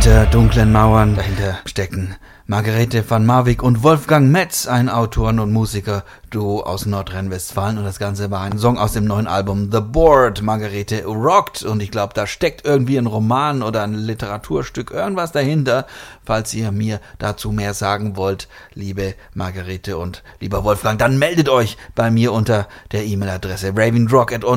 Hinter dunklen Mauern dahinter stecken Margarete van Marwijk und Wolfgang Metz, ein Autoren- und Musiker-Duo aus Nordrhein-Westfalen. Und das Ganze war ein Song aus dem neuen Album The Board. Margarete rockt. Und ich glaube, da steckt irgendwie ein Roman oder ein Literaturstück, irgendwas dahinter. Falls ihr mir dazu mehr sagen wollt, liebe Margarete und lieber Wolfgang, dann meldet euch bei mir unter der E-Mail-Adresse ravendrock@